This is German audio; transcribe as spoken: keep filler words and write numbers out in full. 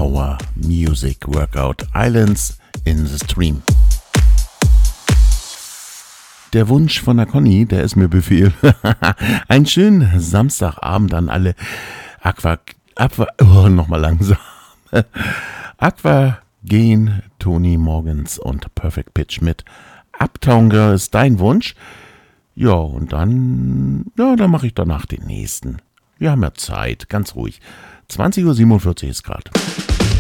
Hour Music Workout Islands in the Stream. Der Wunsch von der Conny, der ist mir Befehl. Einen schönen Samstagabend an alle Aqua... Aqua... Oh, nochmal langsam. Aqua, Gen, Tony Morgens und Perfect Pitch mit Uptown Girl ist dein Wunsch. Ja, und dann... Ja, dann mache ich danach den nächsten. Wir haben ja Zeit, ganz ruhig. zwanzig Uhr siebenundvierzig ist gerade.